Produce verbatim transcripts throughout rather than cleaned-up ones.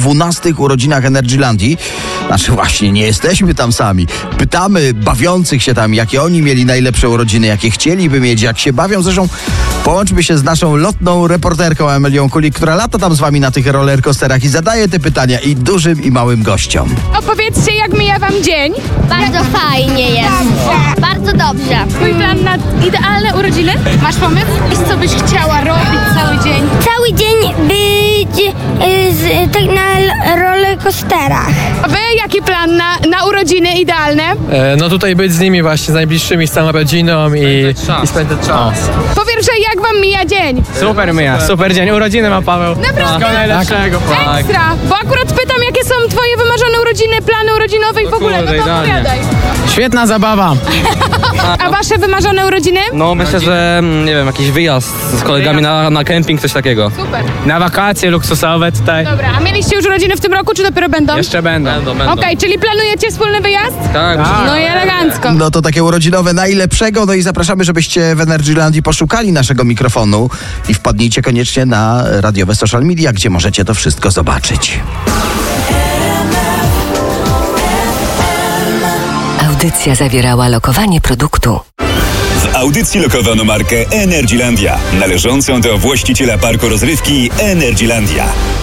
dwunastych urodzinach Energylandii. Znaczy właśnie, nie jesteśmy tam sami. Pytamy bawiących się tam, jakie oni mieli najlepsze urodziny, jakie chcieliby mieć, jak się bawią. Zresztą połączmy się z naszą lotną reporterką Emilią Kulik, która lata tam z wami na tych rollercoasterach i zadaje te pytania i dużym, i małym gościom. Opowiedzcie, jak mija wam dzień? Bardzo fajnie jest. Dobrze. Bardzo dobrze. Twój plan na idealne urodziny? Masz pomysł? I co byś chciała robić cały dzień? Cały dzień być y, z, tak na rollercoasterach. A wy jaki plan na, na urodziny idealne? E, no tutaj być z nimi właśnie, z najbliższymi, z całą rodziną i, i spędzać czas. Po pierwsze, jak wam mija dzień? Super mija, super dzień. Urodziny ma Paweł. Naprawdę? Wszystkiego najlepszego. Tak. Ekstra! Bo akurat pytam, jakie są twoje wymarzone urodziny, plany urodzinowe i w ogóle. No to opowiadaj. Świetna zabawa. A wasze wymarzone urodziny? No myślę, że nie wiem, jakiś wyjazd z kolegami na, na kemping, coś takiego. Super. Na wakacje luksusowe tutaj. Dobra, a mieliście już urodziny w tym roku, czy dopiero będą? Jeszcze będą. Będą, będą. Okej, czyli planujecie wspólny wyjazd? Tak. No i elegancko. No to takie urodzinowe najlepszego, no i zapraszamy, żebyście w Energylandii poszukali naszego mikrofonu i wpadnijcie koniecznie na radiowe social media, gdzie możecie to wszystko zobaczyć. Audycja zawierała lokowanie produktu. W audycji lokowano markę Energylandia, należącą do właściciela parku rozrywki Energylandia.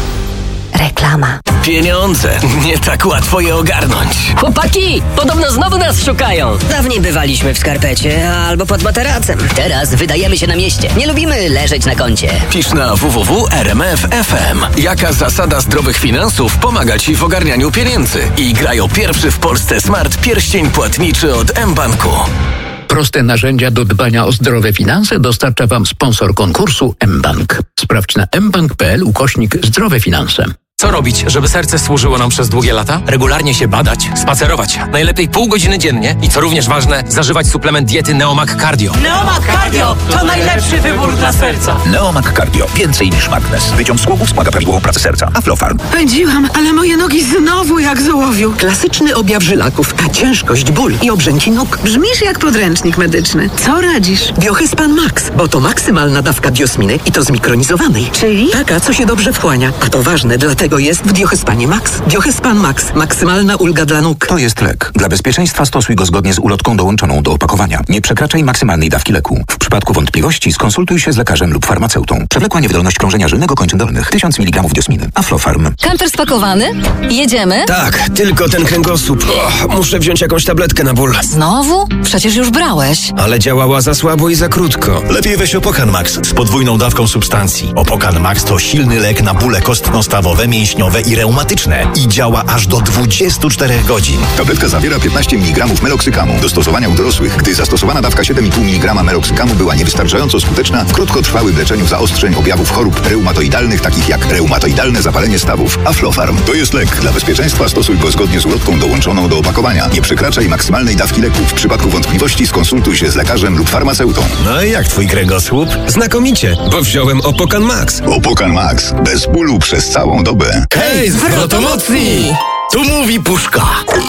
Reklama. Pieniądze. Nie tak łatwo je ogarnąć. Chłopaki, podobno znowu nas szukają. Dawniej bywaliśmy w skarpecie albo pod materacem. Teraz wydajemy się na mieście. Nie lubimy leżeć na koncie. Pisz na w w w kropka r m f kropka f m. Jaka zasada zdrowych finansów pomaga Ci w ogarnianiu pieniędzy? I graj o pierwszy w Polsce smart pierścień płatniczy od mBanku. Proste narzędzia do dbania o zdrowe finanse dostarcza Wam sponsor konkursu mBank. Sprawdź na mbank kropka p l ukośnik zdrowe finanse. Co robić, żeby serce służyło nam przez długie lata? Regularnie się badać, spacerować. Najlepiej pół godziny dziennie i co również ważne, zażywać suplement diety Neomag Cardio. Neomag Cardio to najlepszy wybór dla serca. Neomag Cardio. Więcej niż magnes. Wyciąg z główów wspomaga prawidłową pracę serca. Aflofarm. Pędziłam, ale moje nogi znowu jak z ołowiu. Klasyczny objaw żylaków, a ciężkość, ból i obrzęki nóg. Brzmisz jak podręcznik medyczny. Co radzisz? Diochyspam Max, bo to maksymalna dawka diosminy i to zmikronizowanej. Czyli? Taka, co się dobrze wchłania. A to ważne, dlatego jest w Diochyspanie Max. Diochyspam Max. Maksymalna ulga dla nóg. To jest lek. Dla bezpieczeństwa stosuj go zgodnie z ulotką dołączoną do opakowania. Nie przekraczaj maksymalnej dawki leku. W przypadku wątpliwości skonsultuj się z lekarzem lub farmaceutą. Przewlekła niewydolność krążenia żylnego kończyn dolnych. tysiąc miligramów diosminy. Aflofarm. Kamper spakowany? Jedziemy? Tak, tylko ten kręgosłup. Och, muszę wziąć jakąś tabletkę na ból. Znowu? Przecież już brałeś. Ale działała za słabo i za krótko. Lepiej weź Opokan Max z podwójną dawką substancji. Opokan Max to silny lek na bóle kostno-stawowe, mięśniowe i reumatyczne i działa aż do dwudziestu czterech godzin. Tabletka zawiera piętnaście miligramów meloksykamu. Do stosowania u dorosłych, gdy zastosowana dawka siedem i pół miligrama meloksykamu była niewystarczająco skuteczna w krótkotrwałym leczeniu zaostrzeń objawów chorób reumatoidalnych, takich jak reumatoidalne zapalenie stawów. Aflofarm to jest lek. Dla bezpieczeństwa stosuj go zgodnie z ulotką dołączoną do opakowania. Nie przekraczaj maksymalnej dawki leku. W przypadku wątpliwości skonsultuj się z lekarzem lub farmaceutą. No i jak twój kręgosłup? Znakomicie, bo wziąłem Opokan Max. Opokan Max. Bez bólu przez całą dobę. Hej, zwrotomocni! Tu mówi Puszka.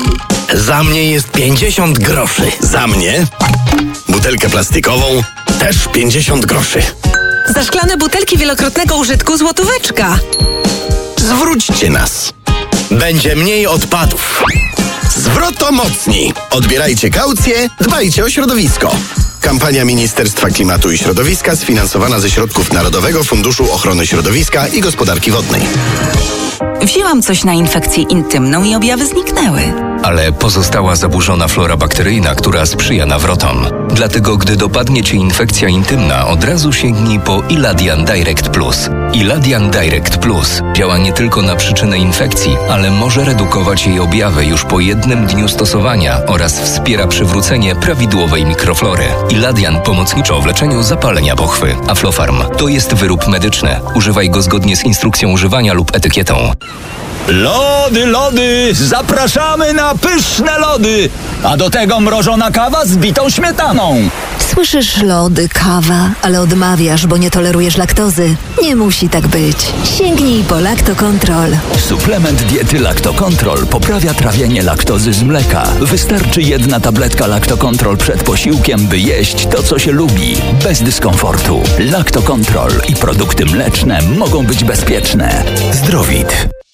Za mnie jest pięćdziesiąt groszy. Za mnie butelkę plastikową też pięćdziesiąt groszy. Za szklane butelki wielokrotnego użytku złotóweczka. Zwróćcie nas. Będzie mniej odpadów. Zwrotomocni. Odbierajcie kaucję, dbajcie o środowisko. Kampania Ministerstwa Klimatu i Środowiska sfinansowana ze środków Narodowego Funduszu Ochrony Środowiska i Gospodarki Wodnej. Wzięłam coś na infekcję intymną i objawy zniknęły. Ale pozostała zaburzona flora bakteryjna, która sprzyja nawrotom. Dlatego, gdy dopadnie Cię infekcja intymna, od razu sięgnij po Iladian Direct Plus. Iladian Direct Plus działa nie tylko na przyczynę infekcji, ale może redukować jej objawy już po jednym dniu stosowania oraz wspiera przywrócenie prawidłowej mikroflory. Iladian pomocniczo w leczeniu zapalenia pochwy. Aflofarm to jest wyrób medyczny. Używaj go zgodnie z instrukcją używania lub etykietą. Lody, lody! Zapraszamy na pyszne lody! A do tego mrożona kawa z bitą śmietaną. Słyszysz lody, kawa, ale odmawiasz, bo nie tolerujesz laktozy. Nie musi tak być. Sięgnij po Lactocontrol. Suplement diety Lactocontrol poprawia trawienie laktozy z mleka. Wystarczy jedna tabletka Lactocontrol przed posiłkiem, by jeść to, co się lubi. Bez dyskomfortu. Lactocontrol i produkty mleczne mogą być bezpieczne. Zdrowit.